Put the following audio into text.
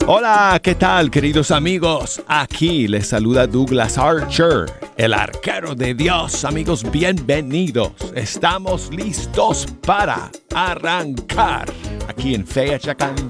Hola, ¿qué tal, queridos amigos? Aquí les saluda Douglas Archer, el arquero de Dios. Amigos, bienvenidos. Estamos listos para arrancar aquí en Feachacán